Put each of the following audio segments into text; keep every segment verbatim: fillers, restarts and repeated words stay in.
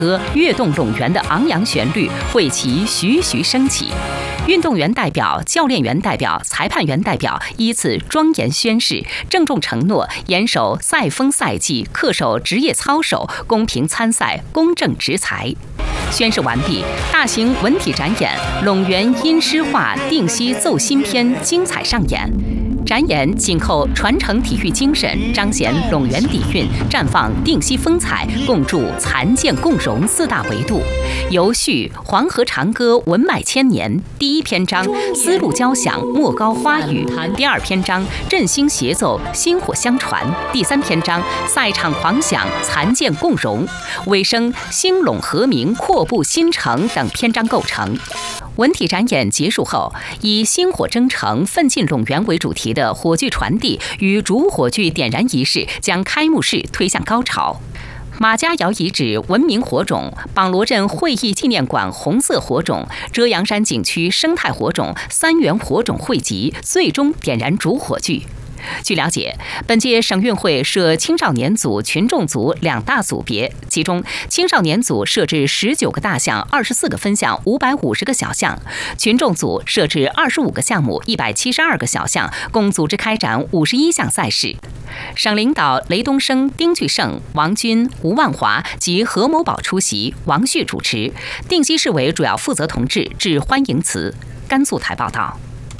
歌跃动陇原的昂扬旋律，会旗徐徐升起。运动员代表、教练员代表、裁判员代表依次庄严宣誓，郑重承诺严守赛风赛纪，恪守职业操守，公平参赛，公正执裁。宣誓完毕，大型文体展演《陇原因诗画定西奏新篇》精彩上演。展演紧扣传承体育精神，彰显陇原底蕴，绽放定西风采，共筑残健共荣四大维度。由序《黄河长歌文脉千年》第一篇章丝路交响莫高花语，第二篇章振兴协奏薪火相传，第三篇章赛场狂响残健共荣，尾声兴陇和鸣阔步新城等篇章构成。文体展演结束后，以薪火征程奋进陇原为主题的火炬传递与主火炬点燃仪式将开幕式推向高潮。马家窑遗址文明火种、榜罗镇会议纪念馆红色火种、遮阳山景区生态火种三元火种汇集，最终点燃主火炬。据了解，本届省运会设青少年组、群众组两大组别，其中青少年组设置十九个大项、二十四个分项、五百五十个小项；群众组设置二十五个项目、一百七十二个小项，共组织开展五十一项赛事。省领导雷东升、丁巨胜、王军、吴万华及何某宝出席，王旭主持。定西市委主要负责同志致欢迎词。甘肃台报道。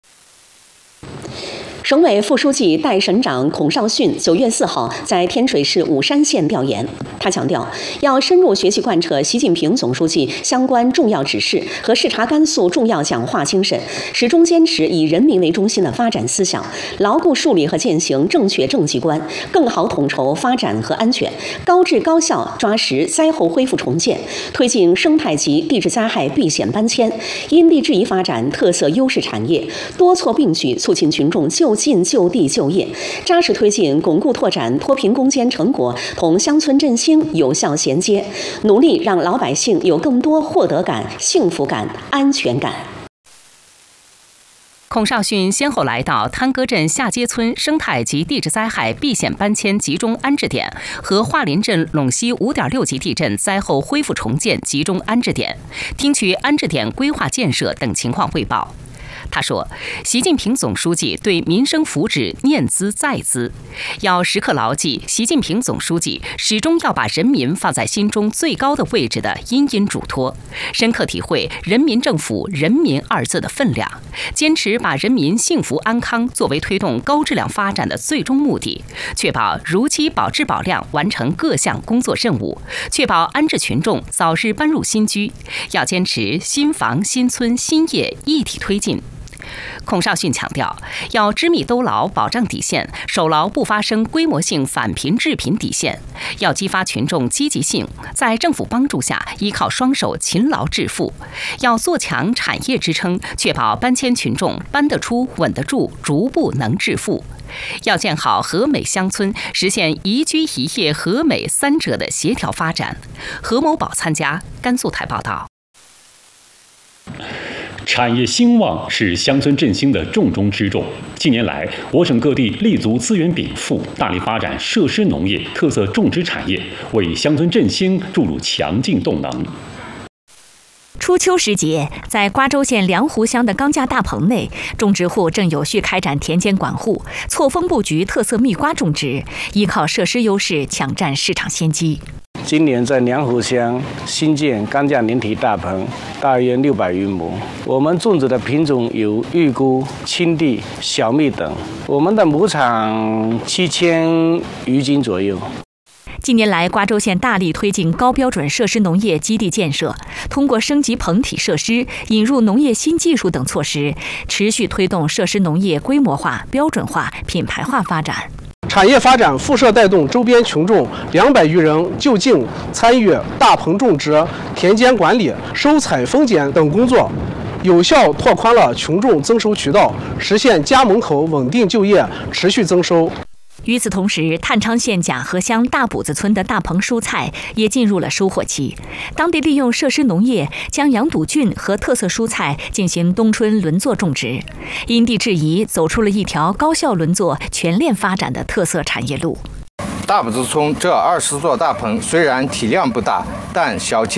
省委副书记、代省长孔绍训九月四号在天水市武山县调研。他强调，要深入学习贯彻习近平总书记相关重要指示和视察甘肃重要讲话精神，始终坚持以人民为中心的发展思想，牢固树立和践行正确政绩观，更好统筹发展和安全，高质高效抓实灾后恢复重建，推进生态级地质灾害避险搬迁，因地制宜发展特色优势产业，多措并举促进群众就近就地就业，扎实推进巩固拓展脱贫攻坚成果同乡村振兴有效衔接，努力让老百姓有更多获得感、幸福感、安全感。 孔绍训先后来到滩戈镇下街村生态及地质灾害避险搬迁集中安置点和桦林镇陇西 五点六 级地震灾后恢复重建集中安置点，听取安置点规划建设等情况汇报。他说，习近平总书记对民生福祉念兹在兹，要时刻牢记习近平总书记始终要把人民放在心中最高的位置的殷殷嘱托，深刻体会人民政府人民二字的分量，坚持把人民幸福安康作为推动高质量发展的最终目的，确保如期保质保量完成各项工作任务，确保安置群众早日搬入新居，要坚持新房新村新业一体推进。孔绍训强调，要织密兜牢保障底线，守牢不发生规模性反贫致贫底线，要激发群众积极性，在政府帮助下依靠双手勤劳致富，要做强产业支撑，确保搬迁群众搬得出、稳得住，逐步能致富。要建好和美乡村，实现宜居宜业和美三者的协调发展。何某宝参加。甘肃台报道。 产业兴旺是乡村振兴的重中之重。近年来，我省各地立足资源禀赋，大力发展设施农业、特色种植产业，为乡村振兴注入强劲动能。 初秋时节，在瓜州县凉湖乡的钢架大棚内，种植户正有序开展田间管护，错峰布局特色蜜瓜种植，依靠设施优势抢占市场先机。 今年在凉湖乡新建钢架连体大棚，大约六百余亩。我们种植的品种有玉菇、青地、小蜜等。我们的亩产七千余斤左右。 近年来，瓜州县大力推进高标准设施农业基地建设，通过升级棚体设施、引入农业新技术等措施，持续推动设施农业规模化、标准化、品牌化发展。 产业发展辐射带动周边群众两百余人就近参与大棚种植、田间管理、收采封检等工作，有效拓宽了群众增收渠道，实现家门口稳定就业、持续增收。 与此同时，探昌县甲河乡大补子村的大棚蔬菜也进入了收获期。当地利用设施农业，将羊肚菌和特色蔬菜进行冬春轮作种植，因地制宜，走出了一条高效轮作、全链发展的特色产业路。 大补子村这二十座大棚虽然体量不大，但小切